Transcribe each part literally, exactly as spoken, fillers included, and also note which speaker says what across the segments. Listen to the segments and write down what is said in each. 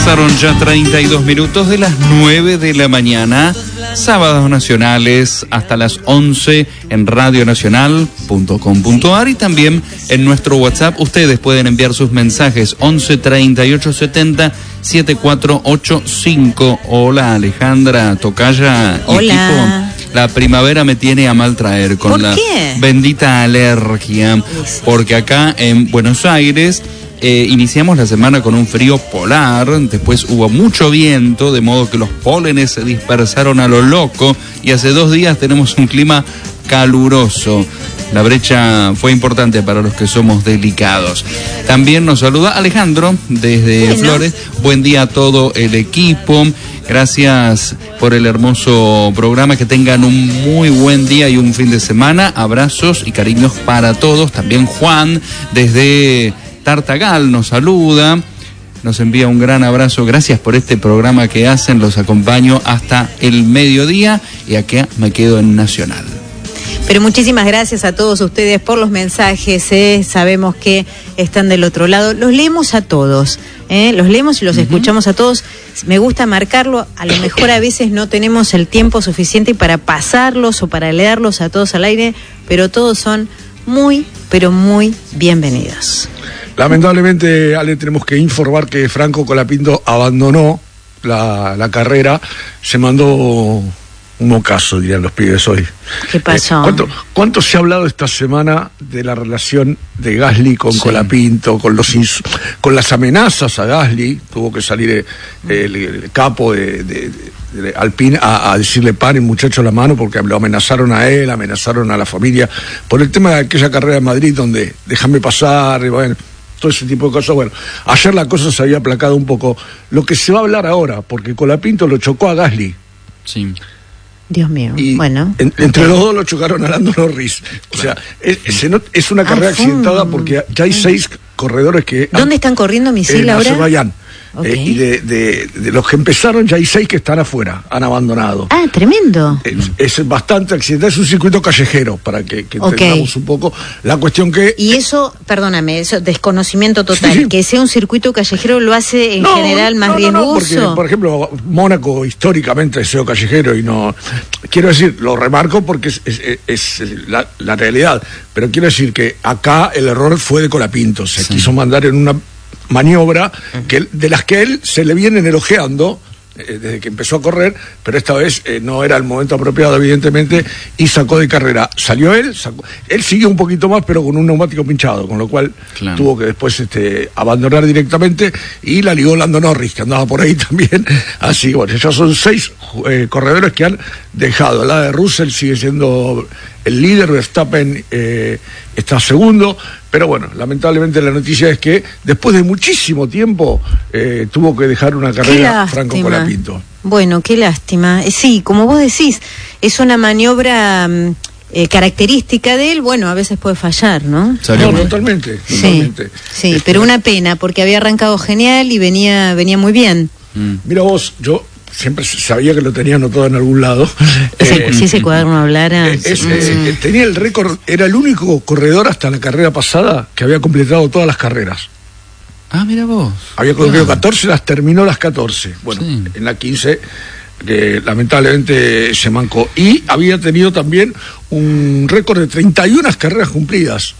Speaker 1: Pasaron ya treinta y dos minutos de las nueve de la mañana, sábados nacionales hasta las once en radio nacional punto com punto a r y también en nuestro WhatsApp. Ustedes pueden enviar sus mensajes once treinta y ocho setenta setenta y cuatro ochenta y cinco. Hola Alejandra, tocaya y
Speaker 2: Hola.
Speaker 1: equipo. La primavera me tiene a mal traer con
Speaker 2: ¿Por
Speaker 1: la
Speaker 2: qué?
Speaker 1: bendita alergia, porque acá en Buenos Aires Eh, iniciamos la semana con un frío polar, después hubo mucho viento, de modo que los pólenes se dispersaron a lo loco y hace dos días tenemos un clima caluroso. La brecha fue importante para los que somos delicados. También nos saluda Alejandro desde
Speaker 2: bueno.
Speaker 1: Flores. Buen día a todo el equipo. Gracias por el hermoso programa. Que tengan un muy buen día y un fin de semana. Abrazos y cariños para todos. También Juan desde Tartagal nos saluda, nos envía un gran abrazo. Gracias por este programa que hacen, los acompaño hasta el mediodía y acá me quedo en Nacional.
Speaker 2: Pero muchísimas gracias a todos ustedes por los mensajes, ¿eh? Sabemos que están del otro lado, los leemos a todos, ¿eh? Los leemos y los uh-huh. escuchamos a todos. Me gusta marcarlo, a lo mejor a veces no tenemos el tiempo suficiente para pasarlos o para leerlos a todos al aire, pero todos son muy, pero muy bienvenidos.
Speaker 3: Lamentablemente, Ale, tenemos que informar que Franco Colapinto abandonó la, la carrera, se mandó un mocazo, dirían los pibes hoy.
Speaker 2: ¿Qué pasó?
Speaker 3: Eh, ¿cuánto, ¿Cuánto se ha hablado esta semana de la relación de Gasly con sí. Colapinto, con los ins- con las amenazas a Gasly? Tuvo que salir eh, el, el capo de, de, de, de Alpine a, a decirle paren muchacho la mano porque lo amenazaron a él, amenazaron a la familia por el tema de aquella carrera de Madrid donde déjame pasar, y bueno, todo ese tipo de cosas. Bueno, ayer la cosa se había aplacado un poco. Lo que se va a hablar ahora, porque Colapinto lo chocó a Gasly.
Speaker 1: Sí.
Speaker 2: Dios mío,
Speaker 3: y
Speaker 2: bueno.
Speaker 3: En, entre los dos lo chocaron a Lando Norris. O sea, es, es, es una carrera ah, accidentada porque ya hay seis corredores que...
Speaker 2: ¿Dónde han, están corriendo misil
Speaker 3: en
Speaker 2: ahora?
Speaker 3: Azerbaiyán.
Speaker 2: Okay.
Speaker 3: Eh, y de, de, de los que empezaron ya hay seis que están afuera, han abandonado.
Speaker 2: Ah, tremendo.
Speaker 3: Es, es bastante accidentado, es un circuito callejero, para que, que
Speaker 2: okay.
Speaker 3: entendamos un poco la cuestión que...
Speaker 2: Y eso, perdóname, eso desconocimiento total,
Speaker 3: sí.
Speaker 2: que sea un circuito callejero lo hace en
Speaker 3: no,
Speaker 2: general más
Speaker 3: no, no,
Speaker 2: riesgoso.
Speaker 3: No, porque, por ejemplo, Mónaco históricamente es sido callejero y no... Quiero decir, lo remarco porque es, es, es la, la realidad, pero quiero decir que acá el error fue de Colapinto, se sí. quiso mandar en una maniobra que, de las que él se le vienen elogiando eh, desde que empezó a correr, pero esta vez eh, no era el momento apropiado, evidentemente, y sacó de carrera. Salió él, sacó, él siguió un poquito más, pero con un neumático pinchado, con lo cual claro. tuvo que después este, abandonar directamente, y la ligó Lando Norris, que andaba por ahí también. Así, bueno, ya son seis eh, corredores que han dejado. La de Russell sigue siendo el líder, Verstappen eh, está segundo, pero bueno, lamentablemente la noticia es que después de muchísimo tiempo eh, tuvo que dejar una carrera Franco Colapinto.
Speaker 2: Bueno, qué lástima. Eh, sí, como vos decís, es una maniobra eh, característica de él, bueno, a veces puede fallar, ¿no?
Speaker 3: No, totalmente, totalmente.
Speaker 2: Sí, sí
Speaker 3: este,
Speaker 2: pero una pena, porque había arrancado genial y venía, venía muy bien.
Speaker 3: Mm. Mira vos, yo siempre sabía que lo tenía anotado en algún lado.
Speaker 2: Ese, eh, si ese cuaderno hablara...
Speaker 3: Eh, es, mm. eh, tenía el récord, era el único corredor hasta la carrera pasada que había completado todas las carreras.
Speaker 1: Ah, mira vos.
Speaker 3: Había corrido catorce, las terminó las catorce. Bueno, sí. en la quince, que lamentablemente se mancó. Y había tenido también un récord de treinta y una carreras cumplidas.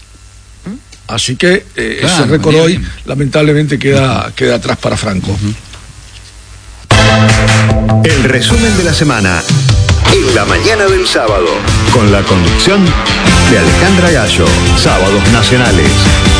Speaker 3: Así que eh, claro, ese récord hoy, bien. lamentablemente, queda, uh-huh. queda atrás para Franco. Uh-huh.
Speaker 4: El resumen de la semana en la mañana del sábado, con la conducción de Alejandra Gallo. Sábados Nacionales.